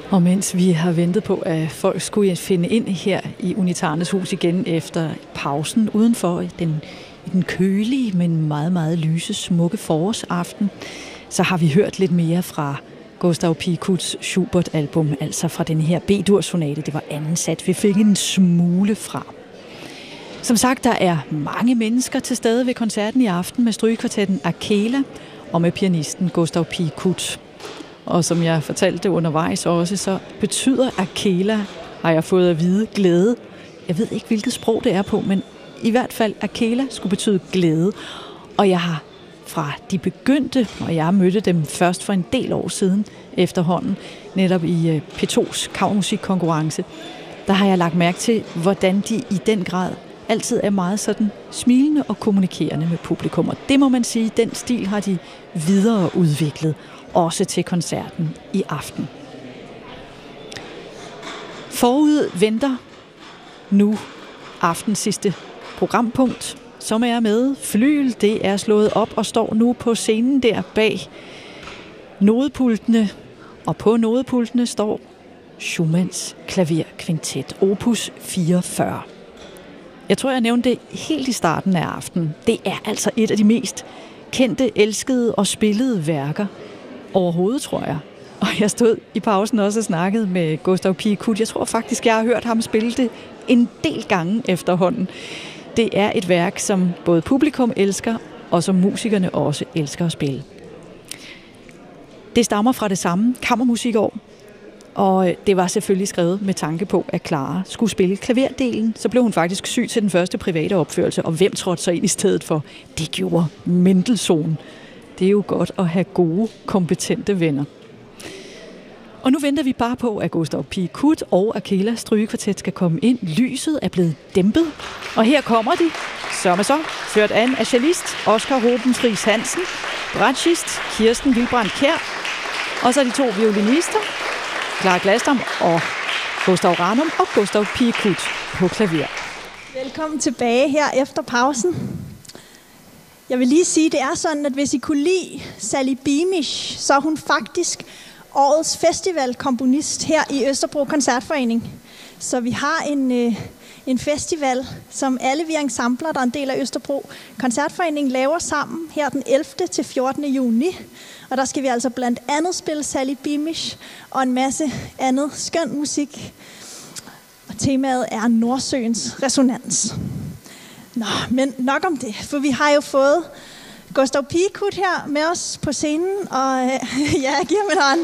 Og mens vi har ventet på, at folk skulle finde ind her i Unitarnes hus igen efter pausen udenfor i den kølige, men meget, meget lyse, smukke forårsaften, så har vi hørt lidt mere fra Gustav Piekuts Schubert-album, altså fra den her B-dur-sonate. Det var anden sat. Vi fik en smule fra. Som sagt, der er mange mennesker til stede ved koncerten i aften med strygekvartetten Akela og med pianisten Gustav Piekut. Og som jeg fortalte undervejs også, så betyder Akela, har jeg fået at vide, glæde. Jeg ved ikke, hvilket sprog det er på, men i hvert fald Akela skulle betyde glæde. Og jeg har fra de begyndte, og jeg mødte dem først for en del år siden efterhånden, netop i P2's kammermusikkonkurrence, der har jeg lagt mærke til, hvordan de i den grad altid er meget sådan smilende og kommunikerende med publikum. Og det må man sige, den stil har de videre udviklet, også til koncerten i aften. Forud venter nu aftens sidste programpunkt, som er med Flyl. Det er slået op og står nu på scenen der bag nodepultene. Og på nodepultene står Schumanns klaverkvintet, opus 44. Jeg tror, jeg nævnte det helt i starten af aftenen. Det er altså et af de mest kendte, elskede og spillede værker overhovedet, tror jeg. Og jeg stod i pausen også og snakkede med Gustav Piekut. Jeg tror faktisk, jeg har hørt ham spille det en del gange efterhånden. Det er et værk, som både publikum elsker, og som musikerne også elsker at spille. Det stammer fra det samme kammermusikår, og det var selvfølgelig skrevet med tanke på, at Clara skulle spille klaverdelen. Så blev hun faktisk syg til den første private opførelse, og hvem trådte så ind i stedet for? Det gjorde Mendelssohn. Det er jo godt at have gode, kompetente venner. Og nu venter vi bare på, at Gustav Piekut og Akela strygekvartet skal komme ind. Lyset er blevet dæmpet, og her kommer de. Så ført an af cellist Oscar Robenfries Hansen, bratschist Kirsten Wilbrand Kjær, og så de to violinister, Clara Glasdam og Gustav Ranum og Gustav Piekut på klaver. Velkommen tilbage her efter pausen. Jeg vil lige sige, det er sådan, at hvis I kunne lide Sally Beamish, så er hun faktisk årets festivalkomponist her i Østerbro Koncertforening. Så vi har en festival, som alle vi ensembler, der er en del af Østerbro Koncertforening, laver sammen her den 11. til 14. juni. Og der skal vi altså blandt andet spille Sally Beamish og en masse andet skøn musik. Og temaet er Nordsøens resonans. Nå, men nok om det, for vi har jo fået Gustav Piekut her med os på scenen, og ja, jeg giver min hånd.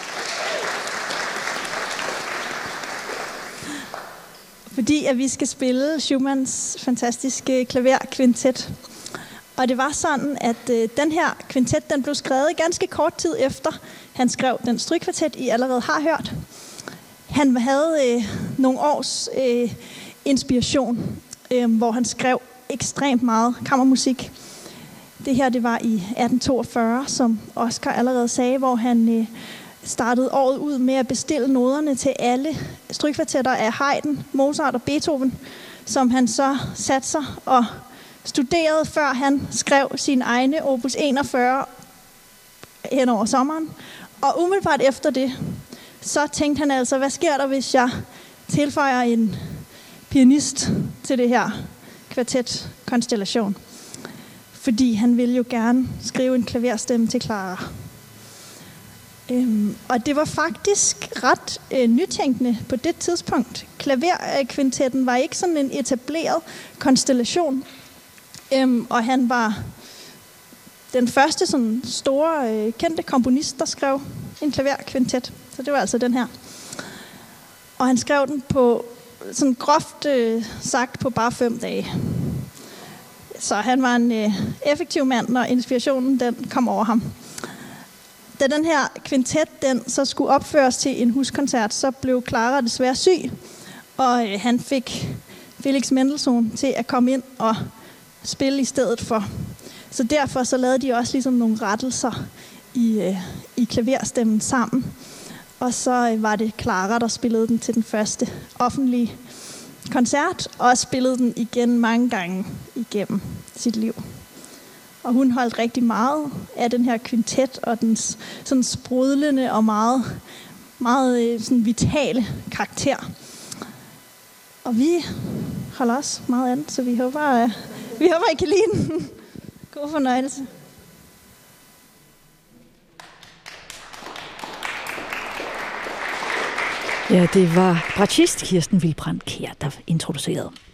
Fordi at vi skal spille Schumanns fantastiske klaverkvintet. Og det var sådan, at den her kvintet, den blev skrevet ganske kort tid efter, han skrev den strygekvartet, I allerede har hørt. Han havde nogle års inspiration, hvor han skrev ekstremt meget kammermusik. Det her, det var i 1842, som Oscar allerede sagde, hvor han startede året ud med at bestille noderne til alle strygekvartetter af Haydn, Mozart og Beethoven, som han så satte sig og studerede, før han skrev sin egne opus 41 hen over sommeren. Og umiddelbart efter det, så tænkte han altså, hvad sker der, hvis jeg tilføjer en pianist til det her kvartetkonstellation? Fordi han ville jo gerne skrive en klaverstemme til Clara. Og det var faktisk ret nytænkende på det tidspunkt. Klaverkvintetten var ikke sådan en etableret konstellation. Og han var den første sådan store kendte komponist, der skrev en klaverkvintet. Så det var altså den her. Og han skrev den på sådan groft sagt på bare 5 dage. Så han var en effektiv mand, når inspirationen den kom over ham. Da den her kvintet den så skulle opføres til en huskoncert, så blev Clara desværre syg, og han fik Felix Mendelssohn til at komme ind og spille i stedet for. Så derfor så lavede de også ligesom nogle rettelser i klaverstemmen sammen. Og så var det Clara, der spillede den til den første offentlige koncert, og spillede den igen mange gange igennem sit liv. Og hun holdt rigtig meget af den her kvintet, og dens sådan sprudlende og meget meget sådan vitale karakter. Og vi holder også meget andet, så vi håber, I kan lide den. God fornøjelse. Ja, det var bratschist Kirsten Wilbrand Kjær, der introducerede.